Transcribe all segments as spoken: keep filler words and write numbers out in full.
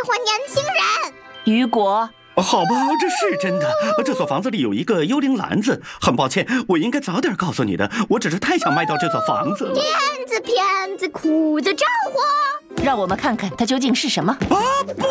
欢年轻人。 雨果， 好吧，这是真的。这所房子里有一个幽灵篮子。很抱歉，我应该早点告诉你的。我只是太想卖掉这所房子了。 骗子，骗子，苦子招呼。 让我们看看它究竟是什么。 啊不！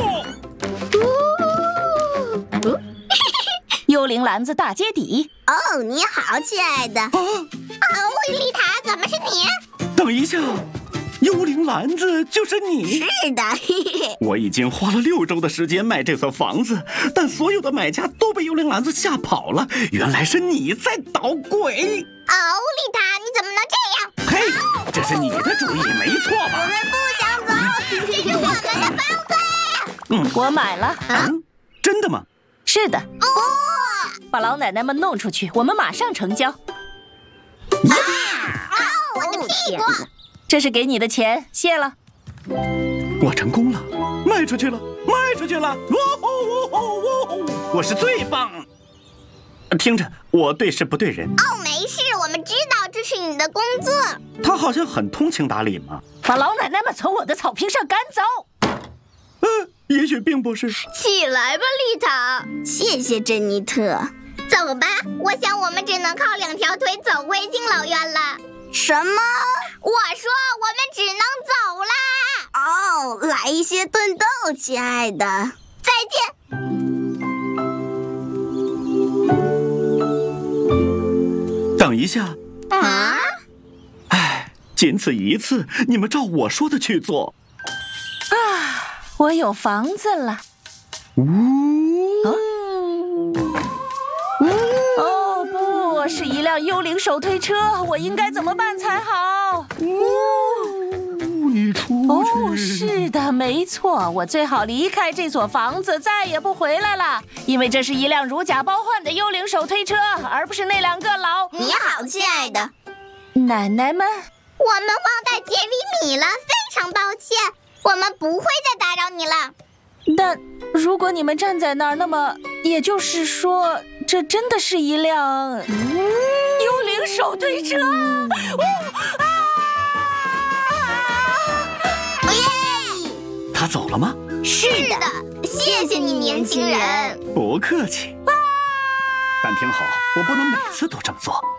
哦、幽灵篮子大揭底。 哦，你好，亲爱的。啊、哦，丽塔，怎么是你？ 等一下。幽灵篮子就是你？ 是的，嘿嘿。 我已经花了六周的时间卖这所房子，但所有的买家都被幽灵篮子吓跑了。原来是你在捣鬼！ 哦，丽塔，你怎么能这样？ 嘿，哦、这是你的主意，没错吧？ 我们不想走，这是我们的房子。 嗯，我买了。 啊？真的吗？ 是的。 哦， 把老奶奶们弄出去，我们马上成交。 啊！啊！我的屁股！ 这是给你的钱，谢了。 我成功了，卖出去了，卖出去了！哦哦哦哦！我是最棒。听着，我对事不对人。 哦，没事，我们知道这是你的工作。 他好像很通情达理嘛。 把老奶奶们从我的草坪上赶走。 嗯，也许并不是。 起来吧，丽塔。谢谢珍妮特。走吧，我想我们只能靠两条腿走回敬老院了。什么？我说我们只能走啦！哦，来一些炖豆，亲爱的。再见。 等一下。 啊？ 唉，仅此一次，你们照我说的去做。 啊，我有房子了。 呜、 啊。哦不，是一辆幽灵手推车，我应该怎么办才好？ 你出去。 哦，是的，没错，我最好离开这所房子，再也不回来了，因为这是一辆如假包换的幽灵手推车，而不是那两个老…… 你好，亲爱的。 奶奶们， 我们忘带杰里米了，非常抱歉，我们不会再打扰你了。 但如果你们站在那儿，那么也就是说，这真的是一辆幽灵手推车。哦啊！ 耶！ 他走了吗？ 是的，谢谢你，年轻人。 不客气。但听好，我不能每次都这么做。